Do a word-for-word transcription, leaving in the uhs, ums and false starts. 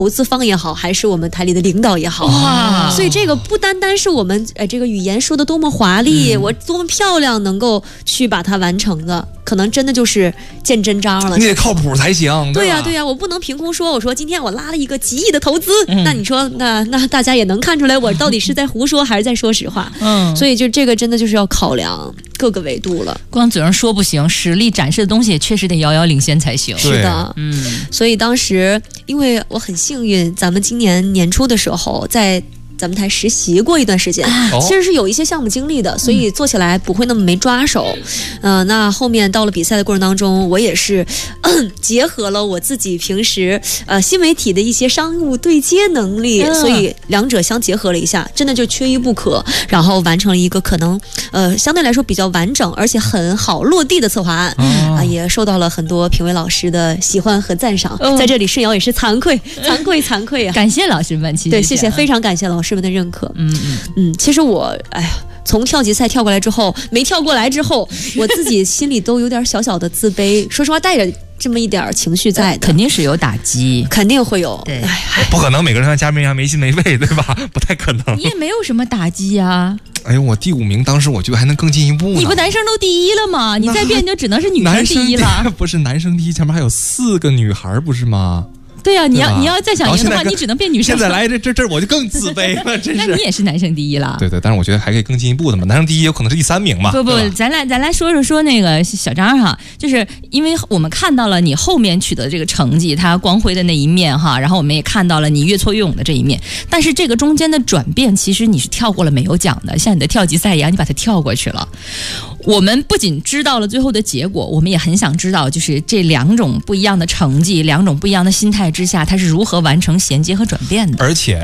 投资方也好，还是我们台里的领导也好，哇！所以这个不单单是我们呃这个语言说的多么华丽，嗯、我多么漂亮，能够去把它完成的，可能真的就是见真章了。 你得靠谱才行。 对呀、啊、对呀、啊，我不能凭空说，我说今天我拉了一个几亿的投资，嗯、那你说那那大家也能看出来我到底是在胡说还是在说实话。嗯，所以就这个真的就是要考量各个维度了。 光嘴上说不行，实力展示的东西也确实得遥遥领先才行。 是的，嗯，所以当时因为我很幸运，咱们今年年初的时候在咱们台实习过一段时间，其实是有一些项目经历的，所以做起来不会那么没抓手。嗯、呃，那后面到了比赛的过程当中，我也是、嗯、结合了我自己平时呃新媒体的一些商务对接能力，嗯、所以两者相结合了一下，真的就缺一不可，然后完成了一个可能呃相对来说比较完整而且很好落地的策划案。啊、呃，也受到了很多评委老师的喜欢和赞赏。哦、在这里，顺瑶也是惭愧、惭愧、惭愧啊！ 感谢老师们，其实对，谢谢，非常感谢老师们的认可。嗯嗯嗯，其实我哎呀，从跳级赛跳过来之后，没跳过来之后，我自己心里都有点小小的自卑。说实话，带着这么一点情绪在的， 肯定是有打击， 肯定会有。 对， 不可能每个人像嘉宾一样没心没肺，对吧？不太可能。 你也没有什么打击啊。 哎呦，我第五名，当时我觉得还能更进一步呢。 你不男生都第一了吗？你再变就只能是女生第一了。 不是男生第一，前面还有四个女孩，不是吗？ 对呀、啊，你要你要再想赢的话，你只能变女生。 现在来这这这，我就更自卑了，真是。 那你也是男生第一了。 对对，但是我觉得还可以更进一步的嘛。男生第一有可能是第三名嘛。 不不，咱来咱来说说说那个小张哈，就是因为我们看到了你后面取得这个成绩，他光辉的那一面哈，然后我们也看到了你越挫越勇的这一面。但是这个中间的转变，其实你是跳过了没有讲的，像你的跳级赛一样，你把它跳过去了。我们不仅知道了最后的结果，我们也很想知道，就是这两种不一样的成绩，两种不一样的心态之下，它是如何完成衔接和转变的。 而且